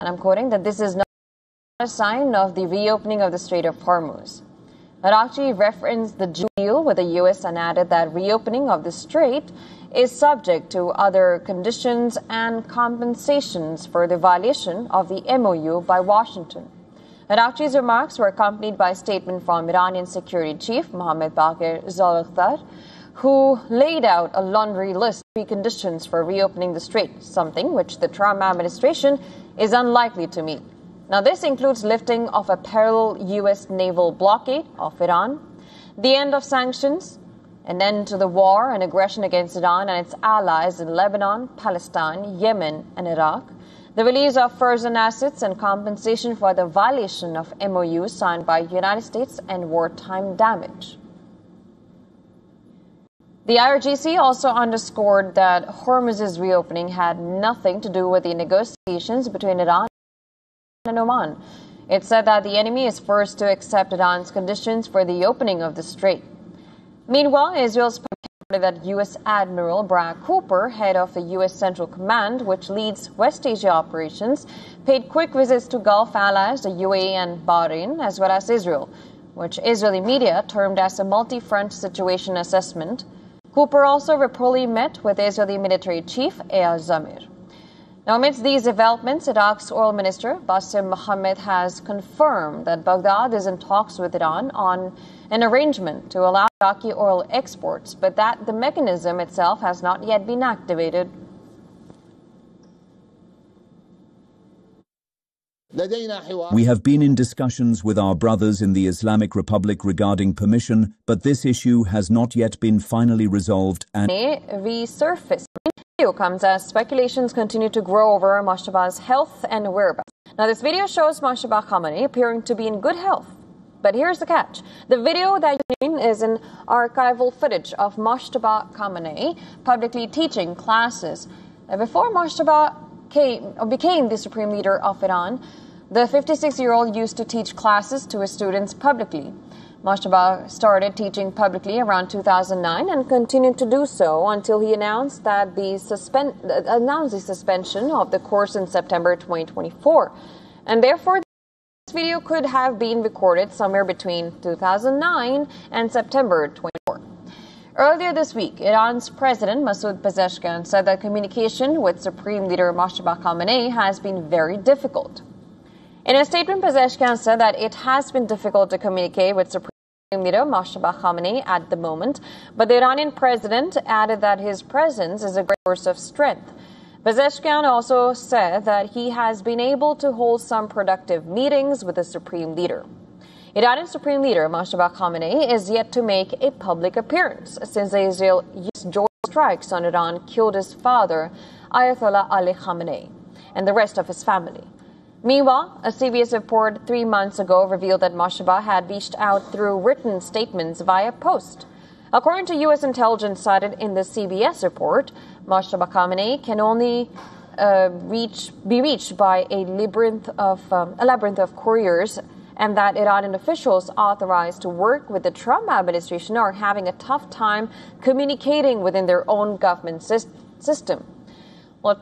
and I'm quoting, that this is not a sign of the reopening of the Strait of Hormuz. Araghchi referenced the deal with the U.S. and added that reopening of the strait is subject to other conditions and compensations for the violation of the MOU by Washington. Araghchi's remarks were accompanied by a statement from Iranian Security Chief Mohammad Baqir Zolokhdar, who laid out a laundry list of preconditions for reopening the strait, something which the Trump administration is unlikely to meet. Now, this includes lifting of a parallel U.S. naval blockade of Iran, the end of sanctions, an end to the war and aggression against Iran and its allies in Lebanon, Palestine, Yemen, and Iraq, the release of frozen assets and compensation for the violation of MOUs signed by the United States and wartime damage. The IRGC also underscored that Hormuz's reopening had nothing to do with the negotiations between Iran and Oman. It said that the enemy is first to accept Iran's conditions for the opening of the strait. Meanwhile, Israel's reported that U.S. Admiral Brad Cooper, head of the U.S. Central Command, which leads West Asia operations, paid quick visits to Gulf allies, the UAE and Bahrain, as well as Israel, which Israeli media termed as a multi-front situation assessment. Cooper also reportedly met with Israeli military chief Eyal Zamir. Now, amidst these developments, Iraq's oil minister, Bassem Mohammed, has confirmed that Baghdad is in talks with Iran on an arrangement to allow Iraqi oil exports, but that the mechanism itself has not yet been activated. We have been in discussions with our brothers in the Islamic Republic regarding permission, but this issue has not yet been finally resolved and resurfaced. Video comes as speculations continue to grow over Mojtaba's health and whereabouts. Now, this video shows Mojtaba Khamenei appearing to be in good health. But here's the catch. The video that you're seeing is an archival footage of Mojtaba Khamenei publicly teaching classes. Before Mojtaba became the supreme leader of Iran, the 56-year-old used to teach classes to his students publicly. Mojtaba started teaching publicly around 2009 and continued to do so until he announced that the suspension of the course in September 2024. And therefore, this video could have been recorded somewhere between 2009 and September 2024. Earlier this week, Iran's President Masoud Pezeshkian said that communication with Supreme Leader Mojtaba Khamenei has been very difficult. In a statement, Pezeshkian said that it has been difficult to communicate with Supreme Leader Mojtaba Khamenei at the moment, but the Iranian president added that his presence is a great source of strength. Pezeshkian also said that he has been able to hold some productive meetings with the Supreme Leader. Iranian Supreme Leader Mojtaba Khamenei is yet to make a public appearance since Israel used joint strikes on Iran killed his father, Ayatollah Ali Khamenei, and the rest of his family. Meanwhile, a CBS report 3 months ago revealed that Mojtaba had reached out through written statements via post. According to U.S. intelligence cited in the CBS report, Mojtaba Khamenei can only be reached by a labyrinth of couriers, and that Iranian officials authorized to work with the Trump administration are having a tough time communicating within their own government system. Well,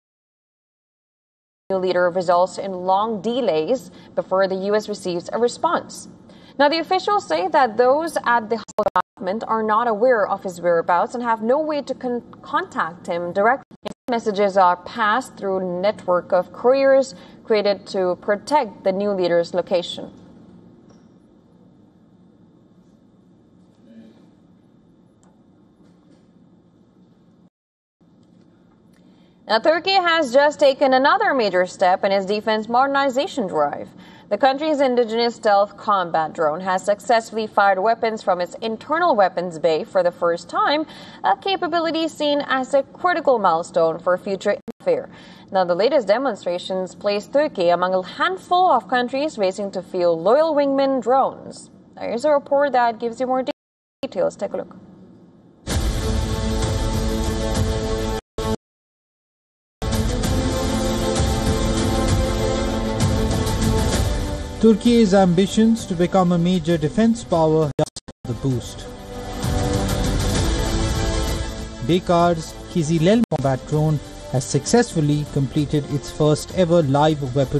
leader results in long delays before the U.S. receives a response. Now, the officials say that those at the government are not aware of his whereabouts and have no way to contact him directly. Messages are passed through a network of couriers created to protect the new leader's location. Now, Turkey has just taken another major step in its defense modernization drive. The country's indigenous stealth combat drone has successfully fired weapons from its internal weapons bay for the first time, a capability seen as a critical milestone for future warfare. Now, the latest demonstrations place Turkey among a handful of countries racing to field loyal wingman drones. Now, here's a report that gives you more details. Take a look. Turkey's ambitions to become a major defense power just the boost. Bekar's Kizilel combat drone has successfully completed its first ever live weapon